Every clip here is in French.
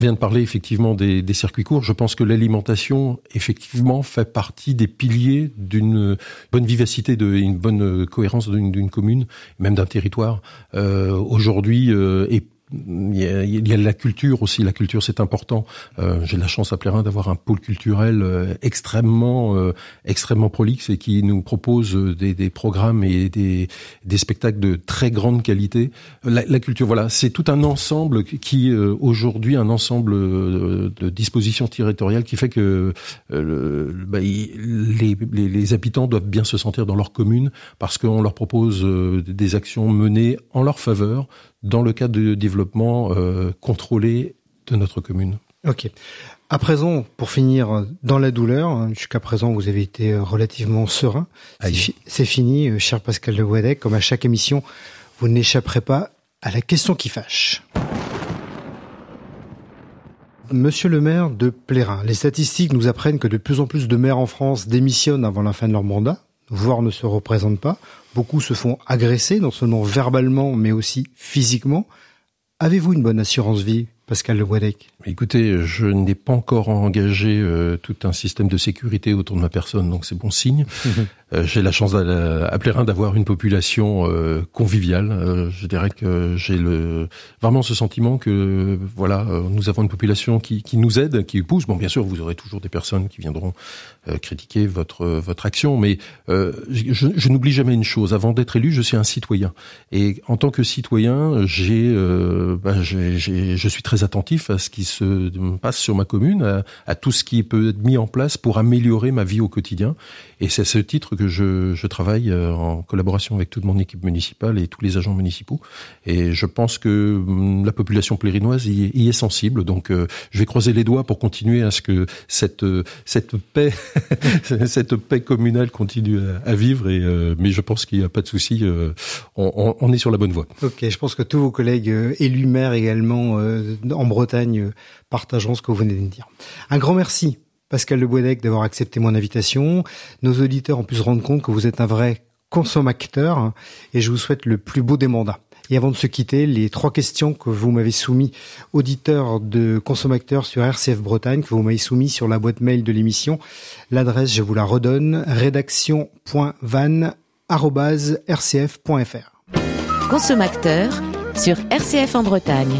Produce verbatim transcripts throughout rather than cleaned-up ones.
On vient de parler effectivement des, des circuits courts. Je pense que l'alimentation, effectivement, fait partie des piliers d'une bonne vivacité, de, une bonne cohérence d'une, d'une commune, même d'un territoire. Euh, aujourd'hui, euh, et Il y, a, il y a la culture aussi. La culture, c'est important. Euh, j'ai la chance à Plérin d'avoir un pôle culturel euh, extrêmement, euh, extrêmement prolixe et qui nous propose des, des programmes et des, des spectacles de très grande qualité. La, la culture, voilà, c'est tout un ensemble qui, euh, aujourd'hui, un ensemble de dispositions territoriales qui fait que euh, bah, les, les, les habitants doivent bien se sentir dans leur commune parce qu'on leur propose euh, des actions menées en leur faveur dans le cadre de développement euh, contrôlé de notre commune. Ok. À présent, pour finir dans la douleur, jusqu'à présent vous avez été relativement serein. C'est, fi- c'est fini, cher Pascal Le Gouadec. Comme à chaque émission, vous n'échapperez pas à la question qui fâche. Monsieur le maire de Plérin, les statistiques nous apprennent que de plus en plus de maires en France démissionnent avant la fin de leur mandat, voire ne se représentent pas. Beaucoup se font agresser, non seulement verbalement, mais aussi physiquement. Avez-vous une bonne assurance vie, Pascal Le Gouadec ? Écoutez, je n'ai pas encore engagé euh, tout un système de sécurité autour de ma personne, donc c'est bon signe. euh, j'ai la chance à, à Plérin d'avoir une population euh, conviviale. Euh, je dirais que j'ai le vraiment ce sentiment que voilà, euh, nous avons une population qui, qui nous aide, qui pousse. Bon, bien sûr, vous aurez toujours des personnes qui viendront euh, critiquer votre votre action, mais euh, je, je n'oublie jamais une chose. Avant d'être élu, je suis un citoyen, et en tant que citoyen, j'ai, euh, bah, j'ai, j'ai je suis très attentif à ce qui se passe sur ma commune, à, à tout ce qui peut être mis en place pour améliorer ma vie au quotidien. Et c'est à ce titre que je, je travaille en collaboration avec toute mon équipe municipale et tous les agents municipaux. Et je pense que la population plérinoise y est, y est sensible. Donc, euh, je vais croiser les doigts pour continuer à ce que cette cette paix, cette paix communale continue à, à vivre. Et euh, mais je pense qu'il n'y a pas de souci. Euh, on, on est sur la bonne voie. Ok, je pense que tous vos collègues euh, élus maires également euh, en Bretagne euh, partageront ce que vous venez de dire. Un grand merci, Pascal Le Gouadec, d'avoir accepté mon invitation. Nos auditeurs ont pu se rendre compte que vous êtes un vrai consommateur, hein, et je vous souhaite le plus beau des mandats. Et avant de se quitter, les trois questions que vous m'avez soumis, auditeurs de consommateurs sur R C F Bretagne, que vous m'avez soumis sur la boîte mail de l'émission. L'adresse, je vous la redonne, rédaction point van arobase r c f point f r. Consommateur sur R C F en Bretagne.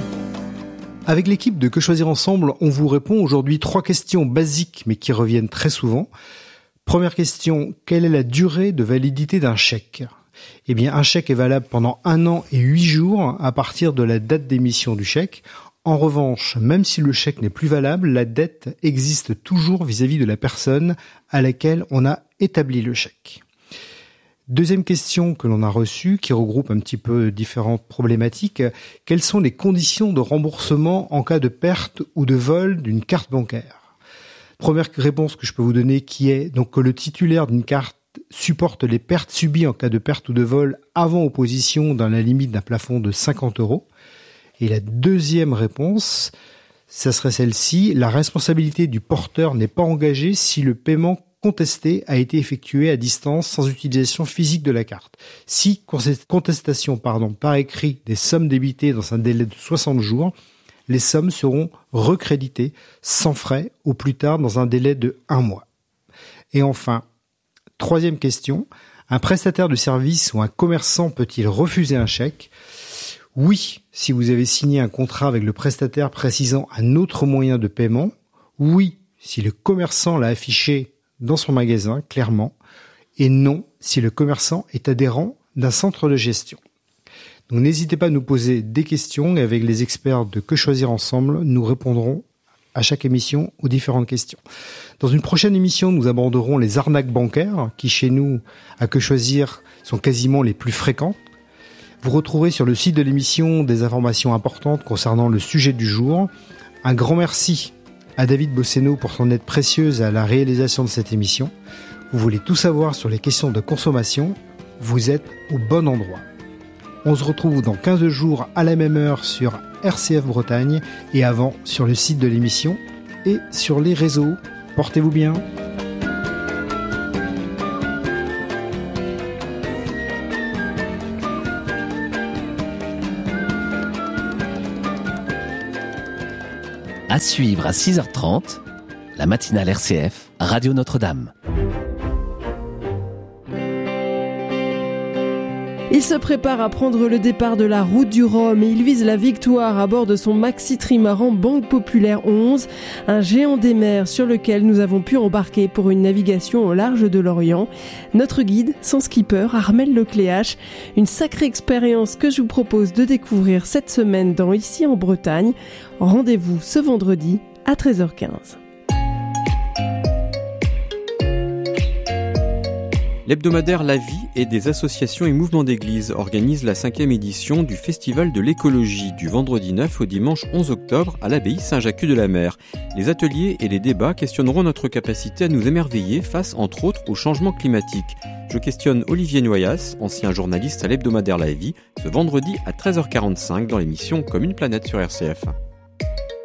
Avec l'équipe de Que Choisir Ensemble, on vous répond aujourd'hui trois questions basiques mais qui reviennent très souvent. Première question, quelle est la durée de validité d'un chèque ? Eh bien, un chèque est valable pendant un an et huit jours à partir de la date d'émission du chèque. En revanche, même si le chèque n'est plus valable, la dette existe toujours vis-à-vis de la personne à laquelle on a établi le chèque. Deuxième question que l'on a reçue, qui regroupe un petit peu différentes problématiques. Quelles sont les conditions de remboursement en cas de perte ou de vol d'une carte bancaire ? Première réponse que je peux vous donner, qui est donc que le titulaire d'une carte supporte les pertes subies en cas de perte ou de vol avant opposition dans la limite d'un plafond de cinquante euros. Et la deuxième réponse, ça serait celle-ci. La responsabilité du porteur n'est pas engagée si le paiement contesté a été effectué à distance sans utilisation physique de la carte. Si contestation pardon, par écrit des sommes débitées dans un délai de soixante jours, les sommes seront recréditées sans frais au plus tard dans un délai de un mois. Et enfin, troisième question, un prestataire de service ou un commerçant peut-il refuser un chèque ? Oui, si vous avez signé un contrat avec le prestataire précisant un autre moyen de paiement. Oui, si le commerçant l'a affiché dans son magasin, clairement, et non si le commerçant est adhérent d'un centre de gestion. Donc n'hésitez pas à nous poser des questions et avec les experts de Que Choisir Ensemble, nous répondrons à chaque émission aux différentes questions. Dans une prochaine émission, nous aborderons les arnaques bancaires qui, chez nous, à Que Choisir, sont quasiment les plus fréquentes. Vous retrouverez sur le site de l'émission des informations importantes concernant le sujet du jour. Un grand merci à David Bosseno pour son aide précieuse à la réalisation de cette émission. Vous voulez tout savoir sur les questions de consommation, vous êtes au bon endroit. On se retrouve dans quinze jours à la même heure sur R C F Bretagne et avant sur le site de l'émission et sur les réseaux. Portez-vous bien. suivre à six heures trente, la matinale R C F, Radio Notre-Dame. Il se prépare à prendre le départ de la route du Rhum et il vise la victoire à bord de son maxi trimaran Banque Populaire onze, un géant des mers sur lequel nous avons pu embarquer pour une navigation au large de l'Orient. Notre guide, son skipper, Armel Lecléache, une sacrée expérience que je vous propose de découvrir cette semaine dans Ici en Bretagne. Rendez-vous ce vendredi à treize heures quinze. L'hebdomadaire La Vie et des associations et mouvements d'église organisent la cinquième édition du Festival de l'écologie du vendredi neuf au dimanche onze octobre à l'abbaye Saint-Jacques-de-la-Mer. Les ateliers et les débats questionneront notre capacité à nous émerveiller face, entre autres, au changement climatique. Je questionne Olivier Noyas, ancien journaliste à l'hebdomadaire La Vie, ce vendredi à treize heures quarante-cinq dans l'émission Comme une planète sur R C F.